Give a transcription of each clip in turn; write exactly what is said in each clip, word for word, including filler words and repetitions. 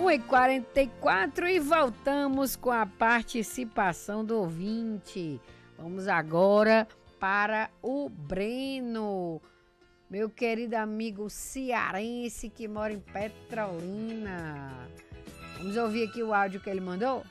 uma e quarenta e quatro e voltamos com a participação do ouvinte. Vamos agora para o Breno, meu querido amigo cearense que mora em Petrolina. Vamos ouvir aqui o áudio que ele mandou?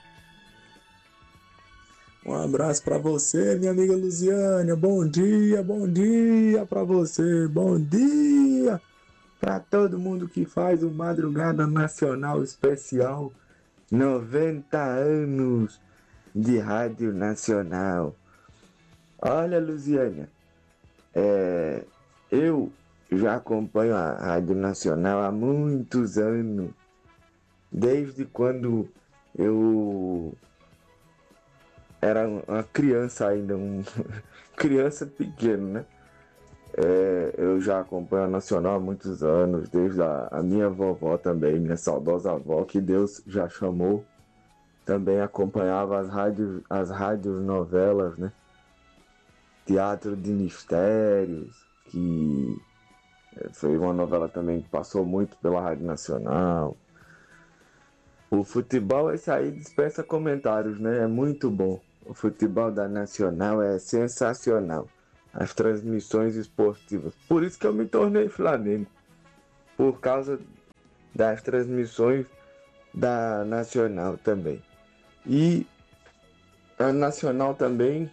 Um abraço para você, minha amiga Luziânia. Bom dia, bom dia para você. Bom dia para todo mundo que faz o Madrugada Nacional Especial. noventa anos de Rádio Nacional. Olha, Luziânia, é, eu já acompanho a Rádio Nacional há muitos anos. Desde quando eu era uma criança ainda, um criança pequena, né? É, eu já acompanho a Nacional há muitos anos, desde a, a minha vovó também, minha saudosa avó, que Deus já chamou, também acompanhava as rádios, as rádios novelas, né? Teatro de Mistérios, que foi uma novela também que passou muito pela Rádio Nacional. O futebol, esse aí dispensa comentários, né? É muito bom. O futebol da Nacional é sensacional. As transmissões esportivas. Por isso que eu me tornei Flamengo. Por causa das transmissões da Nacional também. E a Nacional também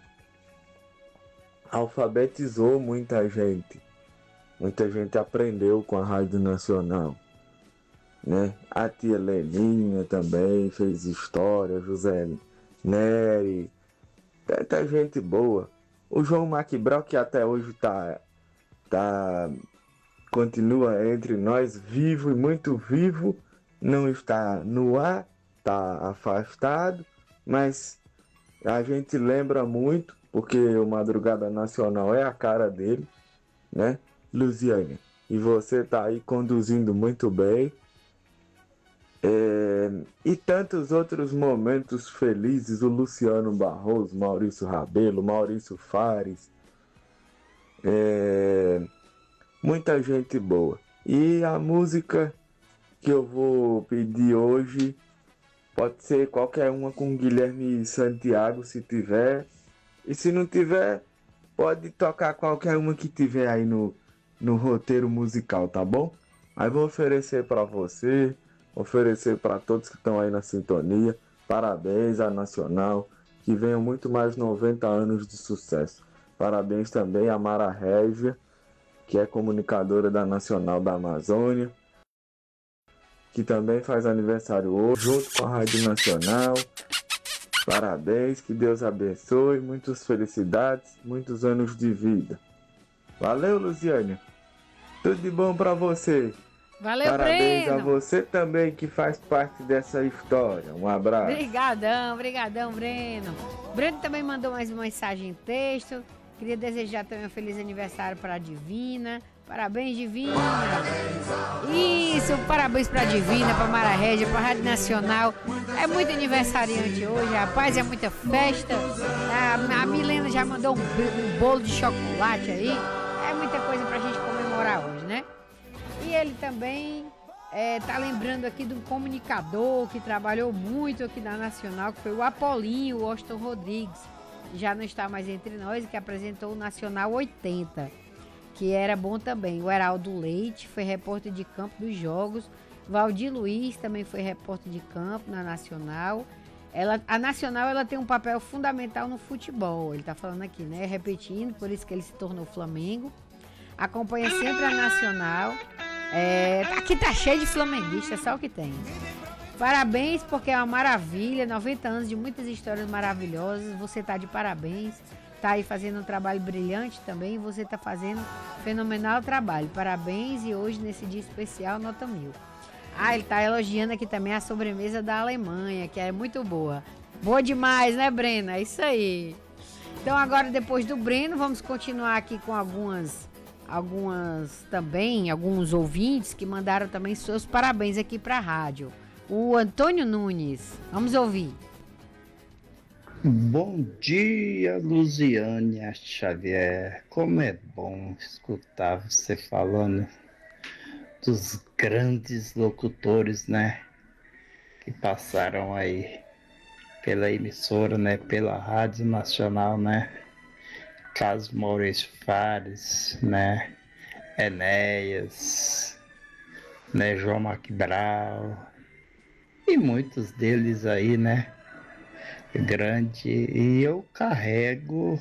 alfabetizou muita gente. Muita gente aprendeu com a Rádio Nacional, né? A tia Leninha também fez história, José Nery, tanta gente boa. O João Maquibral, que até hoje tá, tá, continua entre nós, vivo e muito vivo, não está no ar, está afastado, mas a gente lembra muito, porque o Madrugada Nacional é a cara dele, né, Luziânia? E você tá aí conduzindo muito bem. É, e tantos outros momentos felizes, o Luciano Barroso, Maurício Rabelo, Maurício Fares, é, muita gente boa. E a música que eu vou pedir hoje pode ser qualquer uma com Guilherme Santiago, se tiver. E se não tiver, pode tocar qualquer uma que tiver aí no, no roteiro musical, tá bom? Aí vou oferecer para você, oferecer para todos que estão aí na sintonia. Parabéns à Nacional, que venham muito mais noventa anos de sucesso. Parabéns também à Mara Régia, que é comunicadora da Nacional da Amazônia, que também faz aniversário hoje, junto com a Rádio Nacional. Parabéns, que Deus abençoe, muitas felicidades, muitos anos de vida. Valeu, Luziânia. Tudo de bom para você. Valeu, Parabéns Breno. a você também que faz parte dessa história. Um abraço. Obrigadão, obrigadão, Breno. Breno também mandou mais uma mensagem em texto. Queria desejar também um feliz aniversário para a Divina. Parabéns, Divina. Isso, parabéns para a Divina, para Mara Régia, para a Rádio Nacional. É muito aniversariante hoje, rapaz, é muita festa. A, a Milena já mandou um, um bolo de chocolate aí. É muita coisa para a gente comemorar hoje, né? E ele também está é, lembrando aqui de um comunicador que trabalhou muito aqui na Nacional, que foi o Apolinho Washington Rodrigues, que já não está mais entre nós e que apresentou o Nacional oitenta, que era bom também. O Heraldo Leite foi repórter de campo dos jogos. Valdir Luiz também foi repórter de campo na Nacional. Ela, a Nacional ela tem um papel fundamental no futebol. Ele está falando aqui, né? Repetindo, por isso que ele se tornou Flamengo. Acompanha sempre a Nacional. É, aqui tá cheio de flamenguistas, só o que tem. Parabéns, porque é uma maravilha. noventa anos de muitas histórias maravilhosas. Você tá de parabéns. Tá aí fazendo um trabalho brilhante também. Você tá fazendo fenomenal trabalho. Parabéns, e hoje, nesse dia especial, nota mil. Ah, ele tá elogiando aqui também a sobremesa da Alemanha, que é muito boa. Boa demais, né, Breno? É isso aí. Então, agora, depois do Breno, vamos continuar aqui com algumas... algumas também, alguns ouvintes que mandaram também seus parabéns aqui para a rádio. O Antônio Nunes, vamos ouvir. Bom dia, Luziânia Xavier. Como é bom escutar você falando dos grandes locutores, né? que passaram aí pela emissora, né? Pela Rádio Nacional, né? Caso Maurício Fares, né? Enéas, né? João Macbral e muitos deles aí, né? Grande. E eu carrego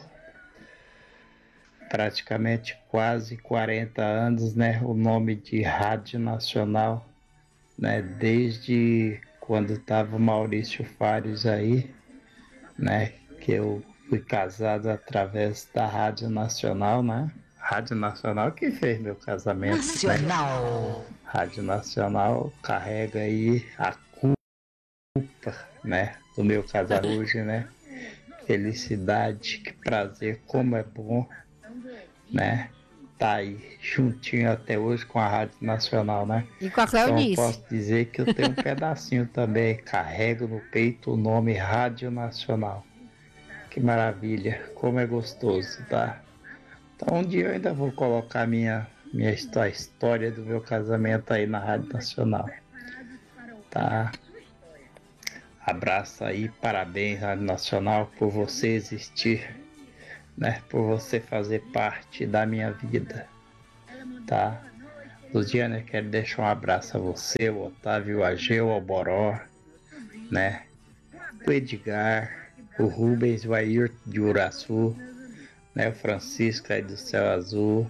praticamente quase quarenta anos, né? O nome de Rádio Nacional, né? Desde quando estava Maurício Fares aí, né? Que eu fui casado através da Rádio Nacional, né? Rádio Nacional que fez meu casamento. Nacional. Né? Rádio Nacional carrega aí a culpa, né? Do meu casamento hoje, né? Felicidade, que prazer, como é bom, né? Tá aí juntinho até hoje com a Rádio Nacional, né? E com a Cleonice. Então posso dizer que eu tenho um pedacinho também, carrego no peito o nome Rádio Nacional. Que maravilha, como é gostoso, tá? Então um dia eu ainda vou colocar minha, minha a história do meu casamento aí na Rádio Nacional, tá? Abraço aí, parabéns Rádio Nacional por você existir, né? Por você fazer parte da minha vida, tá? Luziane, quero deixar um abraço a você, o Otávio, o Ageu, o Alboró, né? O Edgar, o Rubens, o Ayrton de Uraçu, né? O Francisco aí do Céu Azul,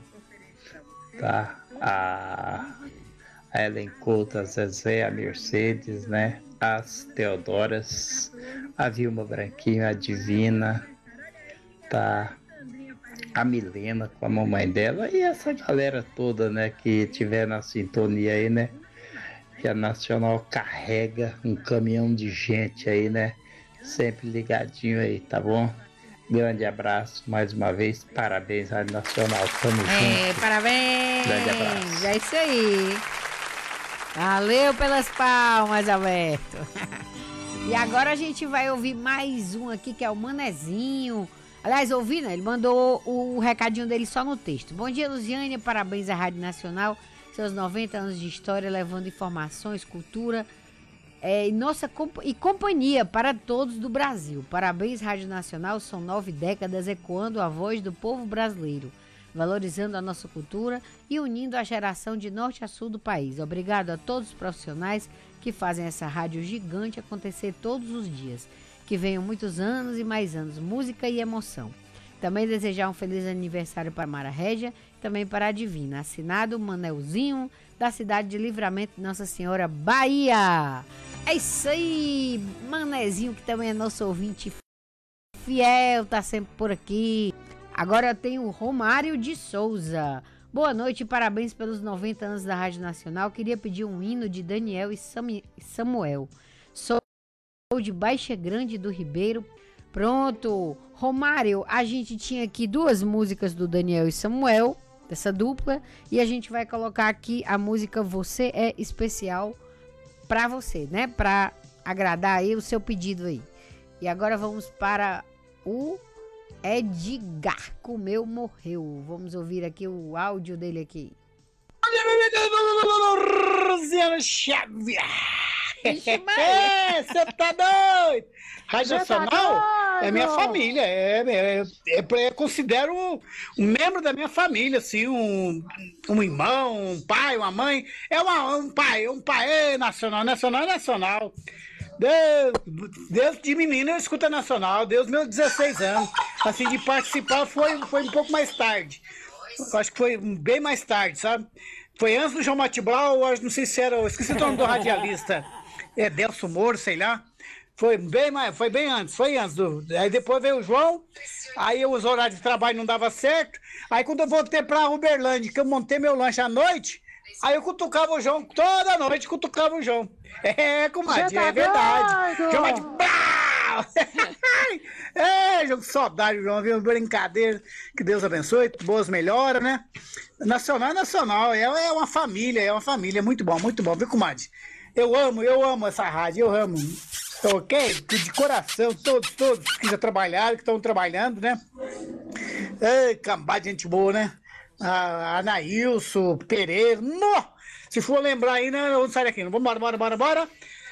tá? A, a Ellen Couto, a Zezé, a Mercedes, né? As Teodoras, a Vilma Branquinho, a Divina, tá? A Milena com a mamãe dela e essa galera toda, né, que tiver na sintonia aí, né, que a Nacional carrega um caminhão de gente aí, né, sempre ligadinho aí, tá bom? Grande abraço, mais uma vez, parabéns Rádio Nacional, tamo É, junto. parabéns! Grande abraço. É isso aí. Valeu pelas palmas, Alberto. E agora a gente vai ouvir mais um aqui, que é o Manezinho. Aliás, ouvi, né? Ele mandou o recadinho dele só no texto. Bom dia, Luziane. Parabéns à Rádio Nacional. Seus noventa anos de história, levando informações, cultura é, e, nossa, e companhia para todos do Brasil. Parabéns, Rádio Nacional. São nove décadas ecoando a voz do povo brasileiro, valorizando a nossa cultura e unindo a geração de norte a sul do país. Obrigado a todos os profissionais que fazem essa rádio gigante acontecer todos os dias. Que venham muitos anos e mais anos, música e emoção. Também desejar um feliz aniversário para Mara Régia, também para a Divina. Assinado Manelzinho, da cidade de Livramento de Nossa Senhora, Bahia. É isso aí, Manezinho, que também é nosso ouvinte fiel, tá sempre por aqui. Agora eu tenho o Romário de Souza. Boa noite e parabéns pelos noventa anos da Rádio Nacional. Queria pedir um hino de Daniel e Samuel. Sou de Baixa Grande do Ribeiro. Pronto, Romário, a gente tinha aqui duas músicas do Daniel e Samuel, dessa dupla, e a gente vai colocar aqui a música Você é Especial pra você, né? Pra agradar aí o seu pedido aí. E agora vamos para o Edgar Comeu Morreu. Vamos ouvir aqui o áudio dele aqui. Luziano Xavier. Vixe, É, você tá doido? Rádio Você tá Nacional é minha doido? família, é, é, é, é considero um membro da minha família, assim, um, um irmão, um pai, uma mãe, é uma, um pai, um pai, é nacional, nacional é nacional. Deus, Deus de menino eu escuto a Nacional, Deus meus dezesseis anos, assim, de participar foi, foi um pouco mais tarde, eu acho que foi bem mais tarde, sabe? Foi antes do João Matibral, eu não sei se era, eu esqueci o nome do radialista, é Delso Moro, sei lá. Foi bem mais, foi bem antes, foi antes. Do, aí depois veio o João, aí os horários de trabalho não dava certo. Aí quando eu voltei pra Uberlândia, que eu montei meu lanche à noite, aí eu cutucava o João, toda noite cutucava o João. É, comadre, Você tá é verdade. doido? João Matibral! É, João, que saudade, João, viu? Brincadeira. Que Deus abençoe, boas melhoras, né? Nacional é nacional, é, é uma família, é uma família, muito bom, muito bom, viu, comadre? Eu amo, eu amo essa rádio, eu amo. Ok? De coração, todos, todos que já trabalharam, que estão trabalhando, né? Ei, cambada de gente boa, né? A Anaílson, Pereira, nó! Se for lembrar aí, né? Vamos sair aqui, vamos embora, bora, bora, bora.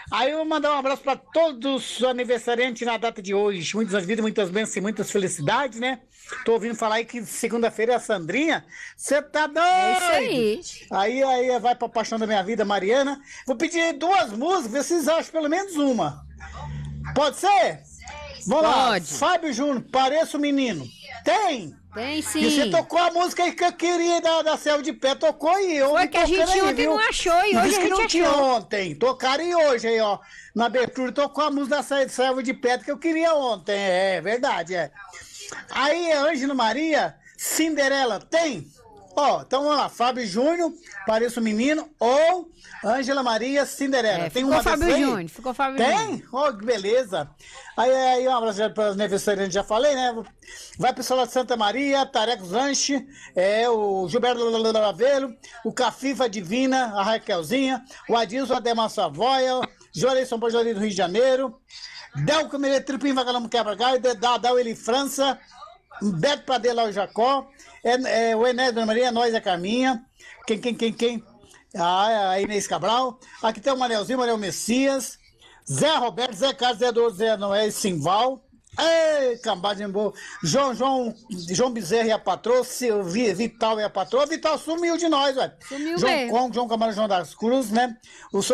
Aí eu vou mandar um abraço para todos os aniversariantes na data de hoje. Muitas vidas, muitas bênçãos e muitas felicidades, né? Tô ouvindo falar aí que segunda-feira é a Sandrinha. Você tá doido? É isso aí. Aí, aí vai pra Paixão da Minha Vida, Mariana. Vou pedir duas músicas, ver se vocês acham pelo menos uma. Pode ser? Vamos Pode. lá. Fábio Júnior, Pareço Menino. Tem? Tem sim. E você tocou a música aí que eu queria da, da Selva de Pé, tocou e eu. Foi que a gente ontem não achou e hoje Diz a que gente não tinha achou. ontem. Tocaram e hoje aí, ó. Na abertura tocou a música da Se- Selva de Pedra que eu queria ontem. É, é verdade, é. Aí, Ângela Maria, Cinderela, tem? Ó, então vamos lá. Fábio Júnior, Pareço Menino ou Ângela Maria, Cinderela. É, tem ficou uma Fábio dessas aí? Júnior, ficou Fábio Júnior. Tem? Ó, que beleza. Aí, aí um abraço para os aniversariantes, já falei, né? Vai pro Solar de Santa Maria, Tarecos Lanche, é, o Gilberto Lavelo, o Cafifa Divina, a Raquelzinha, o Adilson Ademar Savoia, Jorei São Paulo do Rio de Janeiro, Delco Meretripim Vagalume Quebra-Galho, Dadal Eli França, Beto Padela o Jacó, é, é, o Enéas Dona Maria, Nós é Caminha, quem, quem, quem, quem? Ah, a Inês Cabral, aqui tem o Manelzinho, Manel Messias, Zé Roberto, Zé Carlos, Zé Douro, Zé Noé, Simval, ei, cambada boa, João, João, João Bezerra e a patroa, Silvia, Vital e a patroa, Vital sumiu de nós, velho. Sumiu João mesmo. Congo, João Camarão, João das Cruzes, né? O